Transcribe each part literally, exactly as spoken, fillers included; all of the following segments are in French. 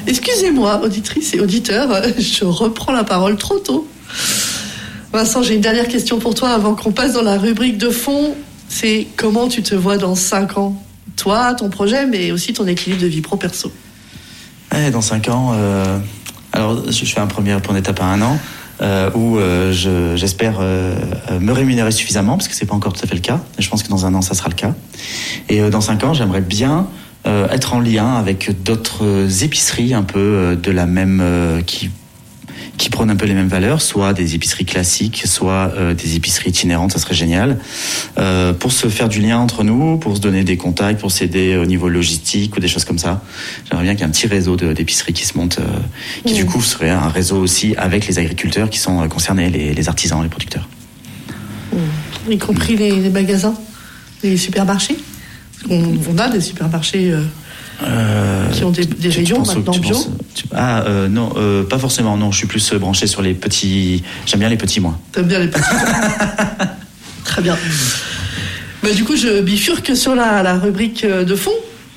Excusez-moi, auditrices et auditeurs, je reprends la parole trop tôt. Vincent, j'ai une dernière question pour toi avant qu'on passe dans la rubrique de fond. C'est comment tu te vois dans cinq ans ? Toi, ton projet, mais aussi ton équilibre de vie pro-perso. Ouais, dans cinq ans, euh, alors je fais un premier point d'étape à un an, euh, où euh, je, j'espère euh, me rémunérer suffisamment, parce que c'est pas encore tout à fait le cas. Je pense que dans un an, ça sera le cas. Et euh, dans cinq ans, j'aimerais bien euh, être en lien avec d'autres épiceries un peu euh, de la même euh, qui qui prônent un peu les mêmes valeurs, soit des épiceries classiques, soit euh, des épiceries itinérantes, ça serait génial, euh, pour se faire du lien entre nous, pour se donner des contacts, pour s'aider au niveau logistique ou des choses comme ça. J'aimerais bien qu'il y ait un petit réseau de, d'épiceries qui se monte, euh, qui mmh. du coup serait un réseau aussi avec les agriculteurs qui sont concernés, les, les artisans, les producteurs. Mmh. Y compris les, les magasins, les supermarchés. On, on a des supermarchés... Euh... Euh, qui ont des, des tu, rayons tu maintenant tu bio penses, tu, Ah euh, non, euh, pas forcément. Non, je suis plus branché sur les petits. J'aime bien les petits, moi. T'aimes bien les petits. Très bien. Bah, du coup, je bifurque sur la, la rubrique de fond.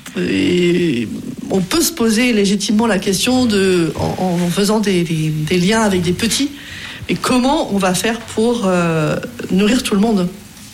Et on peut se poser légitimement la question de, en, en faisant des, des, des liens avec des petits, mais comment on va faire pour euh, nourrir tout le monde ?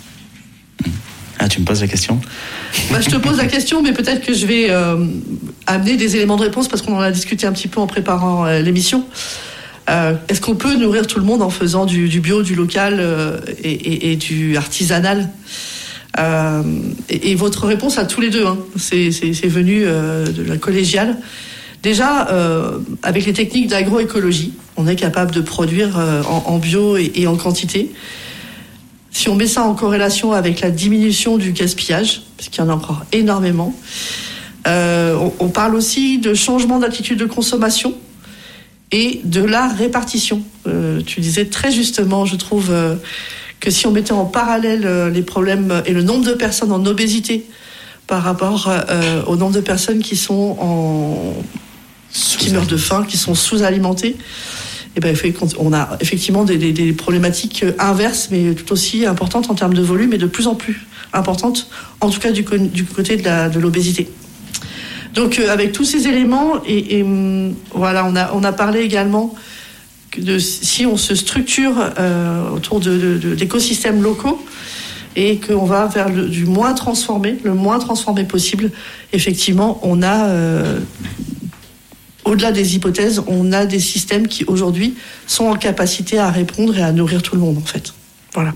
Ah, tu me poses la question ? Bah, je te pose la question, mais peut-être que je vais euh, amener des éléments de réponse parce qu'on en a discuté un petit peu en préparant euh, l'émission. Euh, est-ce qu'on peut nourrir tout le monde en faisant du, du bio, du local euh, et, et, et du artisanal ? euh, et, et votre réponse à tous les deux, hein, c'est, c'est, c'est venu euh, de la collégiale. Déjà, euh, avec les techniques d'agroécologie, on est capable de produire euh, en, en bio et, et en quantité. Si on met ça en corrélation avec la diminution du gaspillage, parce qu'il y en a encore énormément, euh, on, on parle aussi de changement d'attitude de consommation et de la répartition. Euh, tu disais très justement, je trouve, euh, que si on mettait en parallèle euh, les problèmes et le nombre de personnes en obésité par rapport euh, au nombre de personnes qui sont en qui meurent de faim, qui sont sous-alimentées, et ben, on a effectivement des, des, des problématiques inverses, mais tout aussi importantes en termes de volume et de plus en plus importantes, en tout cas du, du côté de, la, de l'obésité. Donc, euh, avec tous ces éléments, et, et voilà, on a, on a parlé également de si on se structure euh, autour de, de, de, d'écosystèmes locaux et qu'on va vers le, du moins transformé, le moins transformé possible, effectivement, on a... Euh, Au-delà des hypothèses, on a des systèmes qui, aujourd'hui, sont en capacité à répondre et à nourrir tout le monde, en fait. Voilà.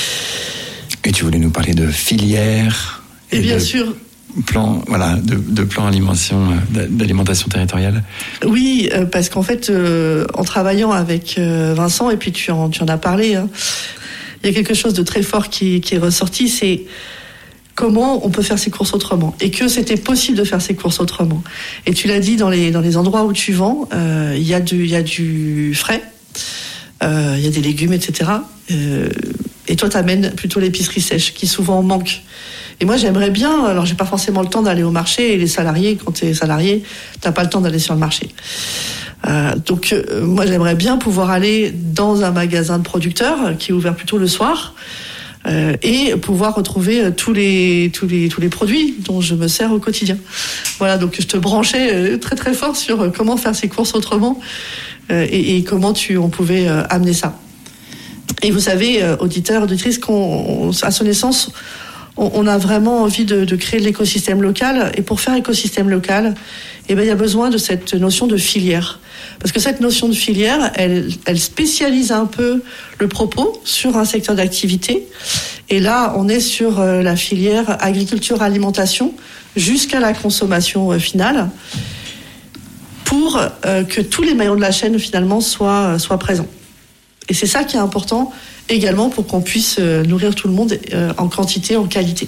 Et tu voulais nous parler de filières et, et bien de sûr. Plan, voilà, de, de plan alimentation, d'alimentation territoriale. Oui, parce qu'en fait, euh, en travaillant avec euh, Vincent, et puis tu en, tu en as parlé, hein, il y a quelque chose de très fort qui, qui est ressorti, c'est comment on peut faire ses courses autrement, et que c'était possible de faire ses courses autrement. Et tu l'as dit, dans les dans les endroits où tu vends, euh, il y a du il y a du frais, euh, il y a des légumes, et cetera. Euh, et toi, t'amènes plutôt l'épicerie sèche, qui souvent manque. Et moi, j'aimerais bien. Alors, j'ai pas forcément le temps d'aller au marché, et les salariés, quand t'es salarié, t'as pas le temps d'aller sur le marché. Euh, donc, euh, moi, j'aimerais bien pouvoir aller dans un magasin de producteurs qui est ouvert plutôt le soir. Euh, et pouvoir retrouver tous les tous les tous les produits dont je me sers au quotidien. Voilà, donc je te branchais très très fort sur comment faire ses courses autrement euh, et, et comment tu on pouvait euh, amener ça. Et vous savez, euh, auditeurs, auditrices, qu'on à son essence, on, on a vraiment envie de, de créer l'écosystème local. Et pour faire écosystème local, eh ben il y a besoin de cette notion de filière. Parce que cette notion de filière, elle, elle spécialise un peu le propos sur un secteur d'activité. Et là, on est sur euh, la filière agriculture-alimentation jusqu'à la consommation euh, finale pour euh, que tous les maillons de la chaîne, finalement, soient, euh, soient présents. Et c'est ça qui est important également pour qu'on puisse euh, nourrir tout le monde euh, en quantité, en qualité.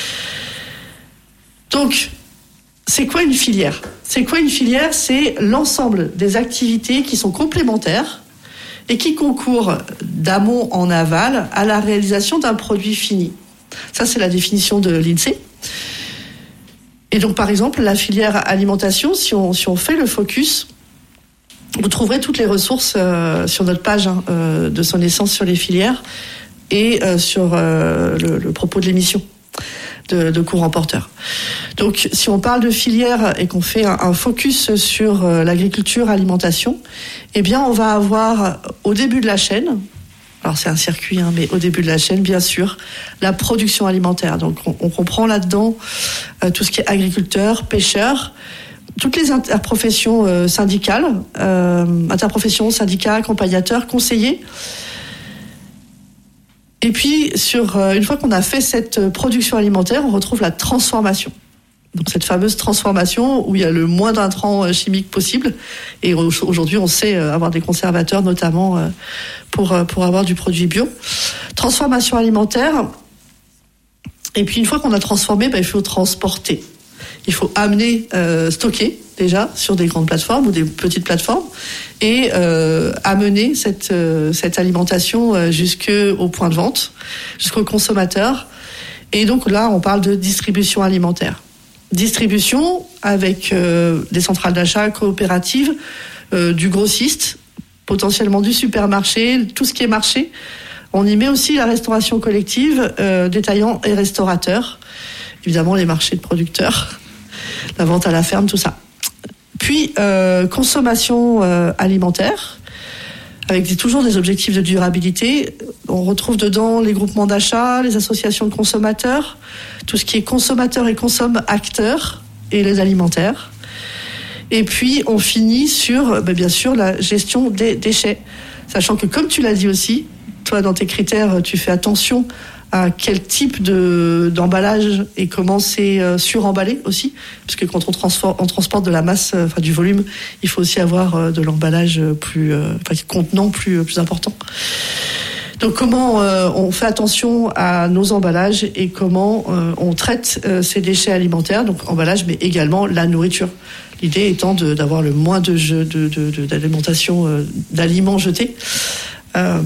Donc, c'est quoi une filière ? C'est quoi une filière ? C'est l'ensemble des activités qui sont complémentaires et qui concourent d'amont en aval à la réalisation d'un produit fini. Ça, c'est la définition de l'INSEE. Et donc, par exemple, la filière alimentation, si on, si on fait le focus, vous trouverez toutes les ressources euh, sur notre page hein, euh, de son essence sur les filières et euh, sur euh, le, le propos de l'émission. de, de courants porteurs. Donc, si on parle de filière et qu'on fait un, un focus sur euh, l'agriculture, alimentation, eh bien, on va avoir au début de la chaîne, alors c'est un circuit, hein, mais au début de la chaîne, bien sûr, la production alimentaire. Donc, on, on comprend là-dedans euh, tout ce qui est agriculteur, pêcheur, toutes les interprofessions euh, syndicales, euh, interprofessions, syndicats, accompagnateurs, conseillers. Et puis, sur, euh, une fois qu'on a fait cette production alimentaire, on retrouve la transformation. Donc, cette fameuse transformation où il y a le moins d'intrants chimiques possible. Et aujourd'hui, on sait avoir des conservateurs, notamment pour, pour avoir du produit bio. Transformation alimentaire. Et puis, une fois qu'on a transformé, ben, il faut transporter. Il faut amener, euh, stocker déjà sur des grandes plateformes ou des petites plateformes et euh, amener cette, euh, cette alimentation euh, jusqu'au point de vente, jusqu'au consommateur. Et donc là, on parle de distribution alimentaire. Distribution avec euh, des centrales d'achat coopératives, euh, du grossiste, potentiellement du supermarché, tout ce qui est marché. On y met aussi la restauration collective, euh, détaillants et restaurateurs. Évidemment, les marchés de producteurs, la vente à la ferme, tout ça. Puis, euh, consommation euh, alimentaire, avec des, toujours des objectifs de durabilité. On retrouve dedans les groupements d'achat, les associations de consommateurs, tout ce qui est consommateurs et consomme-acteurs, et les alimentaires. Et puis, on finit sur, ben, bien sûr, la gestion des déchets. Sachant que, comme tu l'as dit aussi, toi, dans tes critères, tu fais attention à quel type de, d'emballage et comment c'est euh, suremballé aussi. Parce que quand on, transforme, on transporte de la masse, euh, enfin du volume, il faut aussi avoir euh, de l'emballage plus, euh, enfin, contenant plus, euh, plus important. Donc comment euh, on fait attention à nos emballages et comment euh, on traite euh, ces déchets alimentaires, donc emballage, mais également la nourriture. L'idée étant de, d'avoir le moins de, de, de, de d'alimentation, euh, d'aliments jetés. Euh,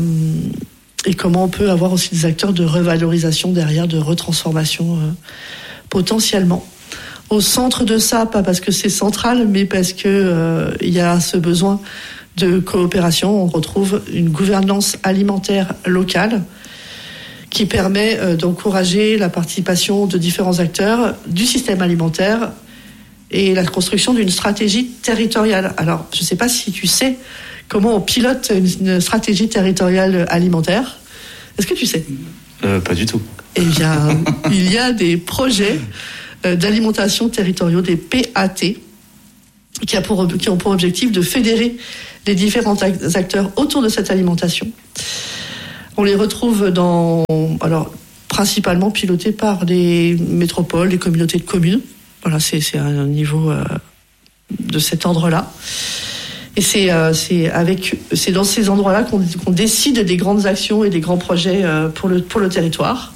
et comment on peut avoir aussi des acteurs de revalorisation derrière, de retransformation euh, potentiellement. Au centre de ça, pas parce que c'est central, mais parce que euh, il y a ce besoin de coopération. On retrouve une gouvernance alimentaire locale qui permet euh, d'encourager la participation de différents acteurs du système alimentaire et la construction d'une stratégie territoriale. Alors, je ne sais pas si tu sais comment on pilote une stratégie territoriale alimentaire. Est-ce que tu sais ? euh, Pas du tout. Eh bien, il y a des projets euh, d'alimentation territoriaux, des P A T, qui, a pour, qui ont pour objectif de fédérer les différents acteurs autour de cette alimentation. On les retrouve dans, alors, principalement pilotés par les métropoles, les communautés de communes. Voilà, c'est, c'est un niveau euh, de cet ordre-là. Et c'est, euh, c'est, avec, c'est dans ces endroits-là qu'on, qu'on décide des grandes actions et des grands projets euh, pour, le, pour le territoire.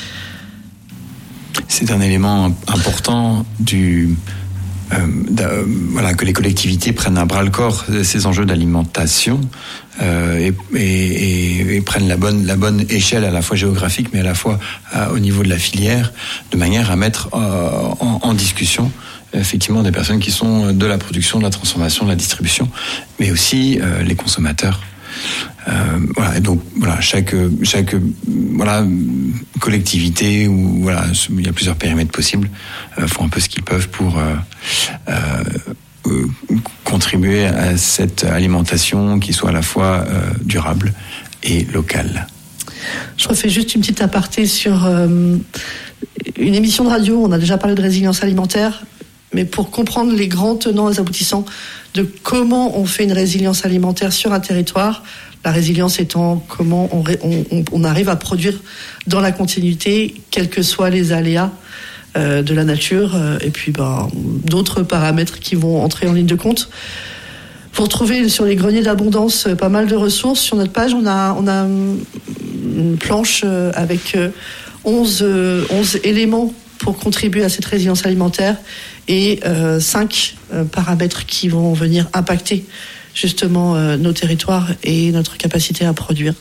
C'est un élément important du, euh, euh, voilà, que les collectivités prennent à bras-le-corps ces enjeux d'alimentation euh, et, et, et, et prennent la bonne, la bonne échelle à la fois géographique mais à la fois à, au niveau de la filière, de manière à mettre euh, en, en discussion effectivement des personnes qui sont de la production, de la transformation, de la distribution, mais aussi euh, les consommateurs. Euh, voilà, et donc voilà, chaque chaque voilà collectivité où voilà, il y a plusieurs périmètres possibles, euh, font un peu ce qu'ils peuvent pour euh, euh, contribuer à cette alimentation qui soit à la fois euh, durable et locale. Je refais juste une petite aparté sur euh, une émission de radio. On a déjà parlé de résilience alimentaire. Mais pour comprendre les grands tenants et aboutissants de comment on fait une résilience alimentaire sur un territoire, la résilience étant comment on, on, on arrive à produire dans la continuité, quels que soient les aléas euh, de la nature, euh, et puis ben, d'autres paramètres qui vont entrer en ligne de compte. Vous retrouvez sur les greniers d'abondance pas mal de ressources. Sur notre page, on a, on a une planche avec onze, onze éléments pour contribuer à cette résilience alimentaire et euh, cinq euh, paramètres qui vont venir impacter justement euh, nos territoires et notre capacité à produire.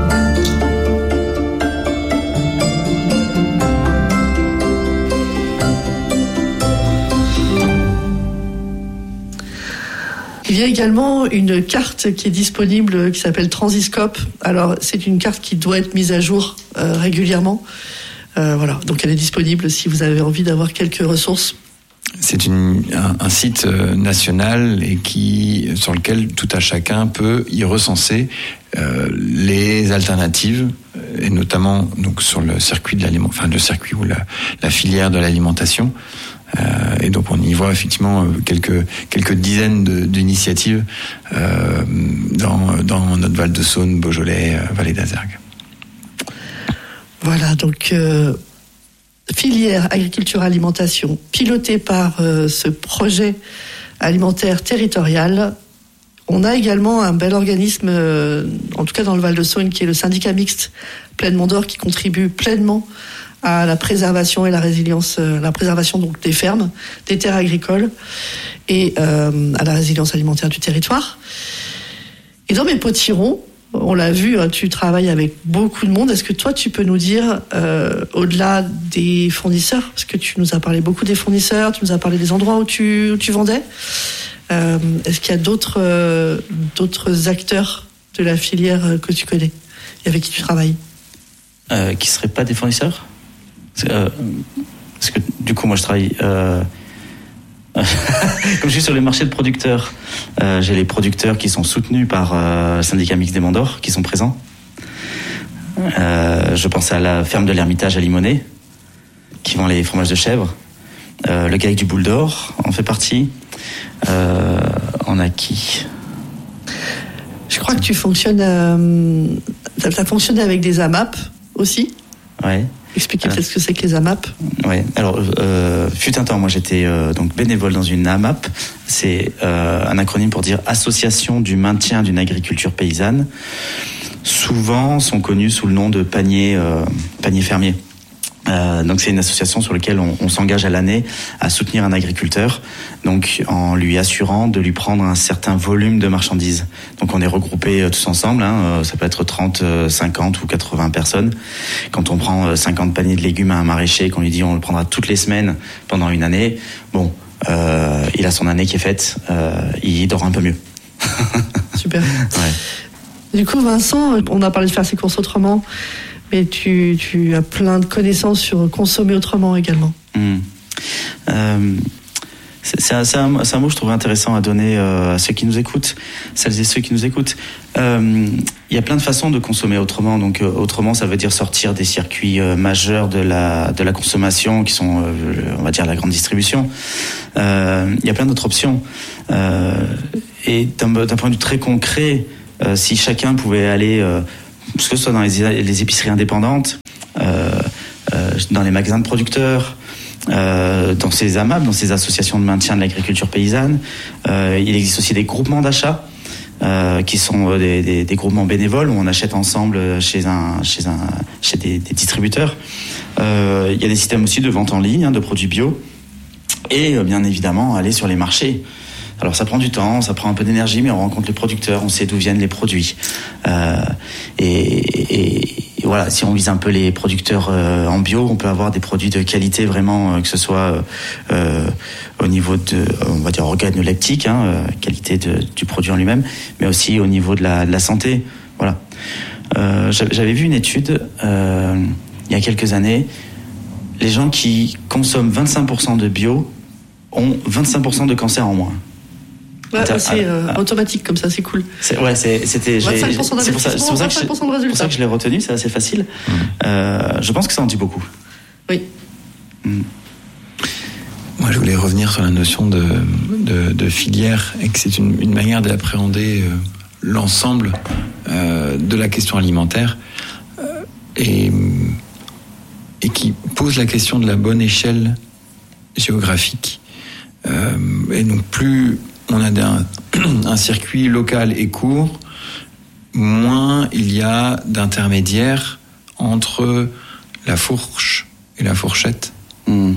Il y a également une carte qui est disponible qui s'appelle Transiscope. Alors, c'est une carte qui doit être mise à jour euh, régulièrement. Euh, voilà, donc elle est disponible si vous avez envie d'avoir quelques ressources. C'est une, un, un site national et qui, sur lequel tout à chacun peut y recenser euh, les alternatives, et notamment donc sur le circuit de l'aliment, enfin le circuit ou la, la filière de l'alimentation. Euh, et donc on y voit effectivement quelques quelques dizaines de, d'initiatives euh, dans dans notre Val de Saône, Beaujolais, euh, Vallée d'Azergues. Voilà, donc euh, filière agriculture-alimentation pilotée par euh, ce projet alimentaire territorial. On a également un bel organisme, euh, en tout cas dans le Val de Saône, qui est le syndicat mixte Plaine Mont d'Or, qui contribue pleinement à la préservation et la résilience, euh, la préservation donc des fermes, des terres agricoles et euh, à la résilience alimentaire du territoire. Et dans mes potirons, on l'a vu, hein, tu travailles avec beaucoup de monde. Est-ce que toi, tu peux nous dire, euh, au-delà des fournisseurs, parce que tu nous as parlé beaucoup des fournisseurs, tu nous as parlé des endroits où tu, où tu vendais, euh, est-ce qu'il y a d'autres, euh, d'autres acteurs de la filière que tu connais et avec qui tu travailles euh, Qui ne seraient pas des fournisseurs ? euh, Parce que du coup, moi, je travaille... Euh... Comme je suis sur les marchés de producteurs, euh, j'ai les producteurs qui sont soutenus par euh, le syndicat mixte des Monts d'Or, qui sont présents. Euh, je pense à la ferme de l'Ermitage à Limonest, qui vend les fromages de chèvre. Euh, le G A C du Boule d'Or en fait partie. Euh, on a qui ? Je crois que tu fonctionnes... Euh, tu as fonctionné avec des A M A P aussi. Ouais. Expliquez peut-être ce que c'est que les A M A P. Oui, alors, euh, fut un temps, moi j'étais euh, donc bénévole dans une A M A P. C'est euh, un acronyme pour dire Association du maintien d'une agriculture paysanne. Souvent sont connus sous le nom de panier, euh, panier fermier. Euh, donc c'est une association sur laquelle on, on s'engage à l'année à soutenir un agriculteur, donc en lui assurant de lui prendre un certain volume de marchandises. Donc on est regroupés euh, tous ensemble, hein, euh, ça peut être trente, cinquante ou quatre-vingts personnes. Quand on prend euh, cinquante paniers de légumes à un maraîcher, qu'on lui dit on le prendra toutes les semaines pendant une année, bon, euh, il a son année qui est faite, euh, il dort un peu mieux. Super. Ouais. Du coup, Vincent, on a parlé de faire ses courses autrement. Mais tu, tu as plein de connaissances sur consommer autrement également. Mmh. Euh, c'est, c'est, un, c'est, un, c'est un mot que je trouve intéressant à donner euh, à ceux qui nous écoutent, celles et ceux qui nous écoutent. Il euh, y a plein de façons de consommer autrement. Donc euh, autrement, ça veut dire sortir des circuits euh, majeurs de la, de la consommation, qui sont, euh, on va dire, la grande distribution. Il euh, y a plein d'autres options. Euh, et d'un, d'un point de vue très concret, euh, si chacun pouvait aller... Euh, que ce soit dans les, les épiceries indépendantes, euh, euh, dans les magasins de producteurs, euh, dans ces A M A P, dans ces associations de maintien de l'agriculture paysanne. Euh, il existe aussi des groupements d'achat euh, qui sont des, des, des groupements bénévoles où on achète ensemble chez, un, chez, un, chez des, des distributeurs. Euh, il y a des systèmes aussi de vente en ligne, hein, de produits bio. Et bien évidemment, aller sur les marchés. Alors ça prend du temps, ça prend un peu d'énergie, mais on rencontre les producteurs, on sait d'où viennent les produits. Euh, et, et, et voilà, si on vise un peu les producteurs euh, en bio, on peut avoir des produits de qualité vraiment, euh, que ce soit euh, au niveau de, on va dire organoleptique, hein, euh, qualité de, du produit en lui-même, mais aussi au niveau de la, de la santé. Voilà. Euh, j'avais vu une étude euh, il y a quelques années. Les gens qui consomment vingt-cinq pour cent de bio ont vingt-cinq pour cent de cancer en moins. Ouais, c'est euh, ah, automatique comme ça, c'est cool. C'est, ouais, c'est, c'était. vingt-cinq pour cent d'investissement, c'est pour ça, c'est pour ça que je, de résultat. C'est pour ça que je l'ai retenu, c'est assez facile. Mmh. Euh, je pense que ça en dit beaucoup. Oui. Mmh. Moi, je voulais revenir sur la notion de, de, de filière et que c'est une, une manière d'appréhender euh, l'ensemble euh, de la question alimentaire euh, et, et qui pose la question de la bonne échelle géographique. Euh, et donc, plus on a un, un circuit local et court, moins il y a d'intermédiaires entre la fourche et la fourchette. Mmh.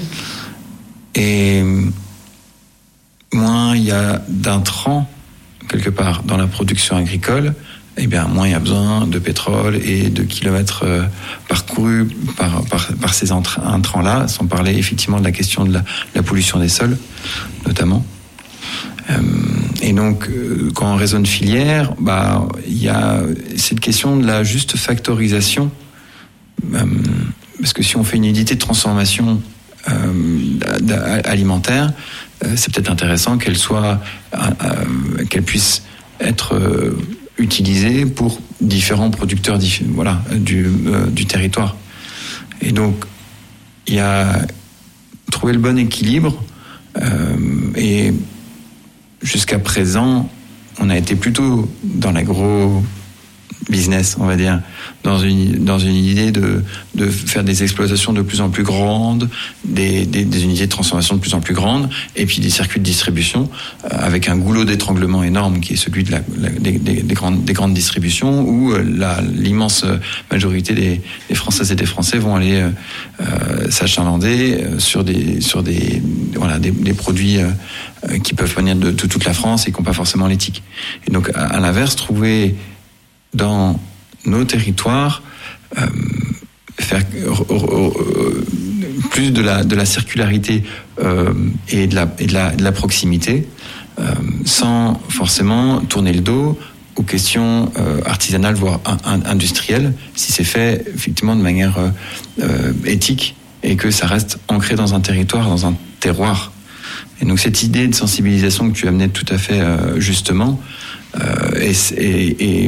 Et moins il y a d'intrants, quelque part, dans la production agricole, eh bien, moins il y a besoin de pétrole et de kilomètres euh, parcourus par, par, par ces intrants-là, sans parler effectivement de la question de la, la pollution des sols, notamment. Euh, et donc, euh, quand on raisonne filière, bah, il y a cette question de la juste factorisation euh, parce que si on fait une unité de transformation euh, alimentaire, euh, c'est peut-être intéressant qu'elle soit, euh, euh, qu'elle puisse être euh, utilisée pour différents producteurs, diff- voilà, du, euh, du territoire. Et donc, il y a trouvé le bon équilibre. Euh, et jusqu'à présent, on a été plutôt dans l'agro-business, on va dire, dans une, dans une idée de, de faire des exploitations de plus en plus grandes, des, des, des unités de transformation de plus en plus grandes, et puis des circuits de distribution euh, avec un goulot d'étranglement énorme qui est celui de la, la, des, des, des, grandes, des grandes distributions, où euh, la, l'immense majorité des, des Françaises et des Français vont aller euh, euh, s'achalander euh, sur des, sur des, voilà, des, des produits euh, qui peuvent venir de, de toute la France et qui n'ont pas forcément l'éthique. Et donc, à, à l'inverse, trouver dans nos territoires, euh, faire euh, euh, plus de la, de la circularité euh, et, de la, et de, la, de la proximité, euh, sans forcément tourner le dos aux questions euh, artisanales, voire un, un, industrielles, si c'est fait effectivement de manière euh, euh, éthique et que ça reste ancré dans un territoire, dans un terroir. Et donc cette idée de sensibilisation que tu amenais tout à fait euh, justement, euh, et, et, et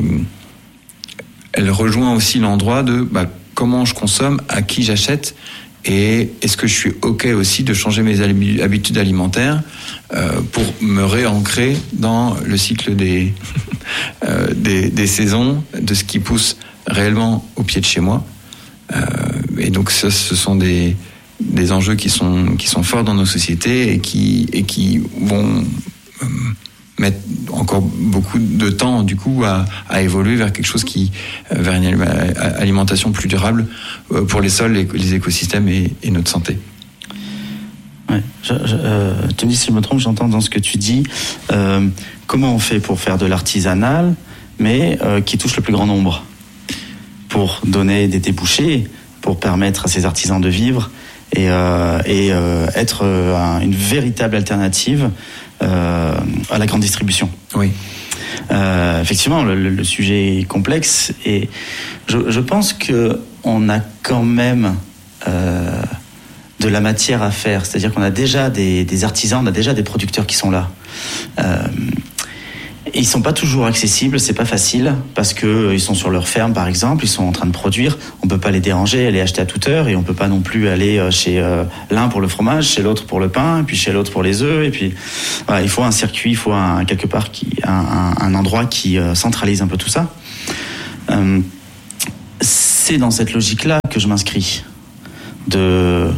elle rejoint aussi l'endroit de bah, comment je consomme, à qui j'achète, et est-ce que je suis OK aussi de changer mes habitudes alimentaires euh, pour me réancrer dans le cycle des, euh, des, des saisons, de ce qui pousse réellement au pied de chez moi. Euh, et donc ça, ce sont des, des enjeux qui sont, qui sont forts dans nos sociétés et qui, et qui vont euh, mettre encore beaucoup de temps du coup à, à évoluer vers quelque chose qui euh, vers une alimentation plus durable euh, pour les sols, les, les écosystèmes et, et notre santé. Ouais, je, je, euh, tu me dis si je me trompe, j'entends dans ce que tu dis. Euh, comment on fait pour faire de l'artisanal, mais euh, qui touche le plus grand nombre, pour donner des débouchés, pour permettre à ces artisans de vivre et, euh, et euh, être euh, une véritable alternative Euh, à la grande distribution. Oui. Euh, effectivement, le, le sujet est complexe et je, je pense que on a quand même euh, de la matière à faire. C'est-à-dire qu'on a déjà des, des artisans, on a déjà des producteurs qui sont là. Euh, Ils sont pas toujours accessibles, c'est pas facile parce que ils sont sur leur ferme par exemple, ils sont en train de produire, on peut pas les déranger, aller acheter à toute heure et on peut pas non plus aller chez euh, l'un pour le fromage, chez l'autre pour le pain, et puis chez l'autre pour les œufs et puis voilà, il faut un circuit, il faut un quelque part qui un, un, un endroit qui euh, centralise un peu tout ça. Euh, c'est dans cette logique-là que je m'inscris de euh,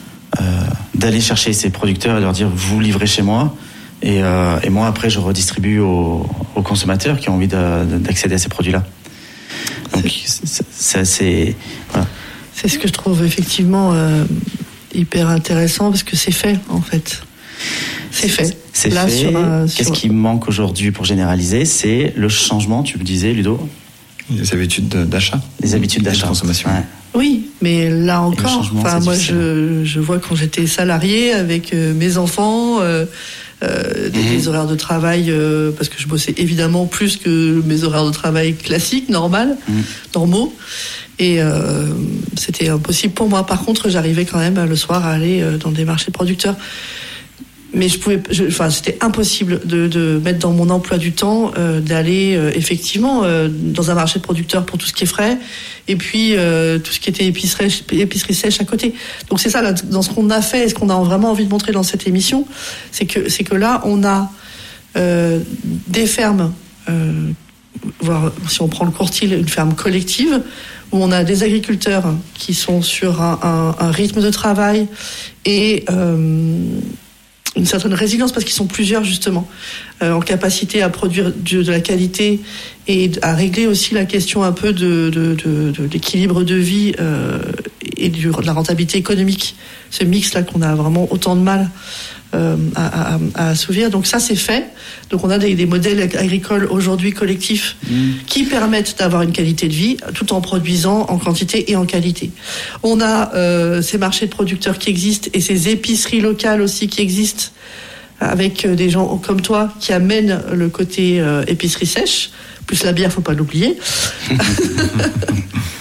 d'aller chercher ces producteurs et leur dire vous livrez chez moi. Et, euh, et moi, après, je redistribue aux, aux consommateurs qui ont envie de, de, d'accéder à ces produits-là. Donc, c'est, c'est, c'est, voilà. C'est ce que je trouve effectivement euh, hyper intéressant parce que c'est fait, en fait. C'est fait. C'est Là, fait. Sur, euh, Qu'est-ce sur... qui manque aujourd'hui pour généraliser ? C'est le changement, tu me disais, Ludo ? Les habitudes d'achat. Les habitudes d'achat. De consommation. Ouais. Oui, mais là encore, enfin, moi, je, je vois quand j'étais salariée avec euh, mes enfants... Euh, Euh, des, mmh. des horaires de travail euh, parce que je bossais évidemment plus que mes horaires de travail classiques, normal, mmh. normaux, et euh, c'était impossible pour moi. Par contre, j'arrivais quand même le soir à aller euh, dans des marchés de producteurs, mais je pouvais, je, enfin, c'était impossible de, de mettre dans mon emploi du temps euh, d'aller euh, effectivement euh, dans un marché de producteurs pour tout ce qui est frais, et puis euh, tout ce qui était épicerie, épicerie sèche à côté. Donc c'est ça, là, dans ce qu'on a fait et ce qu'on a vraiment envie de montrer dans cette émission, c'est que c'est que là on a euh, des fermes, euh, voire si on prend le Courtil, une ferme collective où on a des agriculteurs qui sont sur un, un, un rythme de travail et euh, une certaine résilience parce qu'ils sont plusieurs justement euh, en capacité à produire de, de la qualité et à régler aussi la question un peu de, de, de, de l'équilibre de vie euh, et du, de la rentabilité économique, ce mix là qu'on a vraiment autant de mal euh, à, à, à assouvir. Donc ça c'est fait. Donc on a des, des modèles agricoles aujourd'hui collectifs mmh. qui permettent d'avoir une qualité de vie tout en produisant en quantité et en qualité. On a euh, ces marchés de producteurs qui existent et ces épiceries locales aussi qui existent avec des gens comme toi qui amènent le côté euh, épicerie sèche, plus la bière, faut pas l'oublier.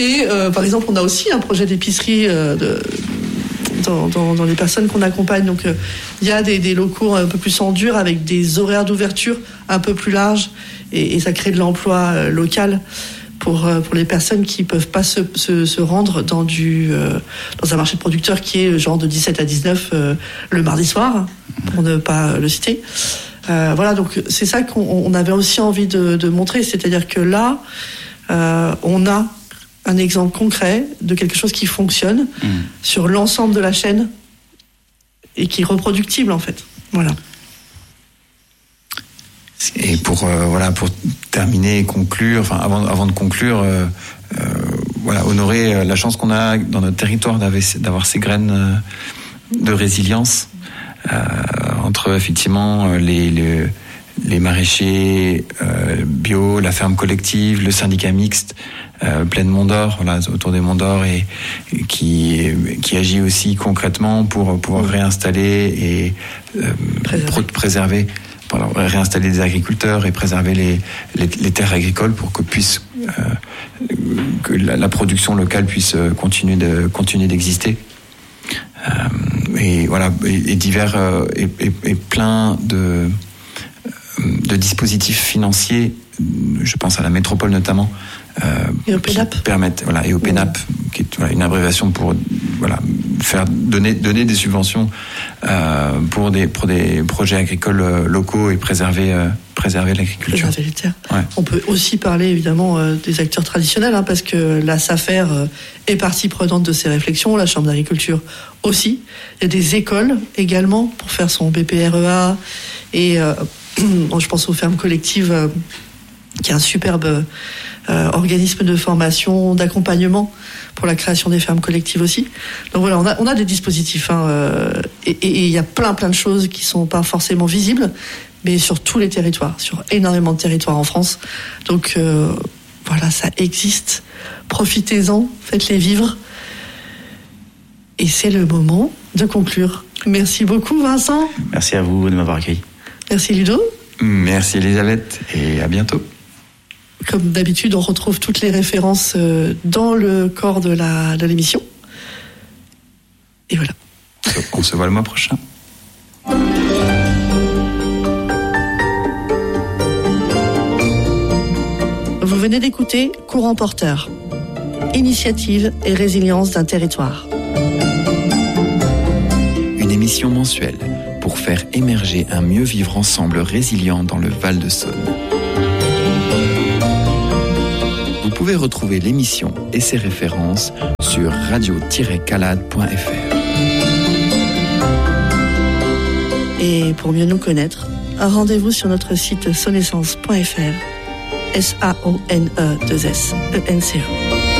Et euh, par exemple, on a aussi un projet d'épicerie euh, de, dans, dans, dans les personnes qu'on accompagne. Donc, il euh, y a des, des locaux un peu plus en dur avec des horaires d'ouverture un peu plus larges et, et ça crée de l'emploi euh, local pour euh, pour les personnes qui peuvent pas se, se, se rendre dans du euh, dans un marché de producteurs qui est genre de dix-sept à dix-neuf euh, le mardi soir, pour ne pas le citer. Euh, voilà, donc c'est ça qu'on on avait aussi envie de, de montrer, c'est-à-dire que là, euh, on a un exemple concret de quelque chose qui fonctionne mmh. sur l'ensemble de la chaîne et qui est reproductible en fait. Voilà. Et pour euh, voilà pour terminer et conclure, enfin avant avant de conclure, euh, euh, voilà honorer la chance qu'on a dans notre territoire d'avoir ces graines euh, de résilience. Euh, entre effectivement les, les, les maraîchers euh, bio, la ferme collective, le syndicat mixte, euh, Plaine Mont d'Or, voilà, autour des Monts d'Or, et, et qui, qui agit aussi concrètement pour pouvoir réinstaller et euh, préserver, préserver voilà, réinstaller des agriculteurs et préserver les, les, les terres agricoles pour que puisse euh, que la, la production locale puisse continuer de continuer d'exister. Euh, et voilà, et, et divers euh, et, et, et plein de de dispositifs financiers, je pense à la métropole notamment, euh, et au Pénap, qui permettent, voilà, et au Pénap, mmh. qui est voilà, une abréviation pour voilà faire donner donner des subventions euh, pour des pour des projets agricoles locaux et préserver euh, préserver l'agriculture. Préserver les terres. Ouais. On peut aussi parler évidemment euh, des acteurs traditionnels, hein, parce que la SAFER euh, est partie prenante de ces réflexions, la Chambre d'agriculture aussi. Il y a des écoles également pour faire son B P R E A et euh, je pense aux fermes collectives, euh, qui est un superbe euh, organisme de formation, d'accompagnement pour la création des fermes collectives aussi. Donc voilà, on a, on a des dispositifs, hein, euh, et il y a plein plein de choses qui sont pas forcément visibles, mais sur tous les territoires, sur énormément de territoires en France. Donc euh, voilà, ça existe. Profitez-en, faites-les vivre. Et c'est le moment de conclure. Merci beaucoup Vincent. Merci à vous de m'avoir accueilli. Merci Ludo. Merci Elisabeth et à bientôt. Comme d'habitude, on retrouve toutes les références dans le corps de, la, de l'émission. Et voilà. On se voit le mois prochain. Vous venez d'écouter Courant Porteur, initiative et résilience d'un territoire. Une émission mensuelle pour faire émerger un mieux vivre ensemble résilient dans le Val-de-Saône. Vous pouvez retrouver l'émission et ses références sur radio tiret calade point f r. Et pour mieux nous connaître, rendez-vous sur notre site sonessence point f r. S A O N E deux S E N C E.